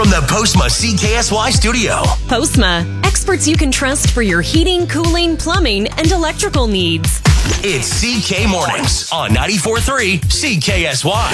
from the Postma CKSY studio. Postma, experts you can trust for your heating, cooling, plumbing, and electrical needs. It's CK Mornings on 94.3 CKSY.